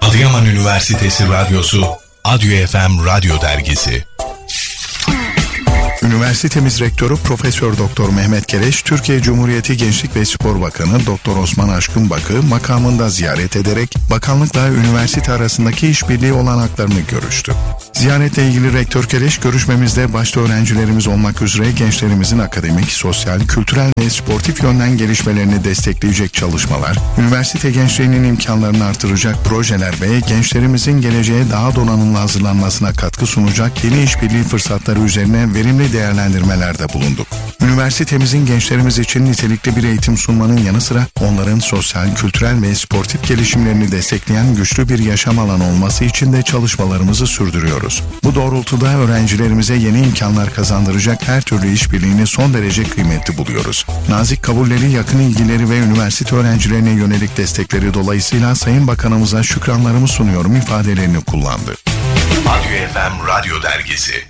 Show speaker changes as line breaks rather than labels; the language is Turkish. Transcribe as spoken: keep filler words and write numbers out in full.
Adıyaman Üniversitesi Radyosu, Adyo F M Radyo Dergisi. Üniversitemiz Rektörü Profesör Doktor Mehmet Keleş, Türkiye Cumhuriyeti Gençlik ve Spor Bakanı Doktor Osman Aşkınbak'ı makamında ziyaret ederek bakanlıkla üniversite arasındaki işbirliği olanaklarını görüştü. Ziyaretle ilgili Rektör Keleş, görüşmemizde başta öğrencilerimiz olmak üzere gençlerimizin akademik, sosyal, kültürel ve sportif yönden gelişmelerini destekleyecek çalışmalar, üniversite gençliğinin imkanlarını artıracak projeler ve gençlerimizin geleceğe daha donanımlı hazırlanmasına katkı sunacak yeni işbirliği fırsatları üzerine verimli değerlendirmelerde bulunduk. Üniversitemizin gençlerimiz için nitelikli bir eğitim sunmanın yanı sıra onların sosyal, kültürel ve sportif gelişimlerini destekleyen güçlü bir yaşam alanı olması için de çalışmalarımızı sürdürüyoruz. Bu doğrultuda öğrencilerimize yeni imkanlar kazandıracak her türlü işbirliğini son derece kıymetli buluyoruz. Nazik kabulleri, yakın ilgileri ve üniversite öğrencilerine yönelik destekleri dolayısıyla Sayın Bakanımıza şükranlarımı sunuyorum ifadelerini kullandı. Adyo F M Radyo Dergisi.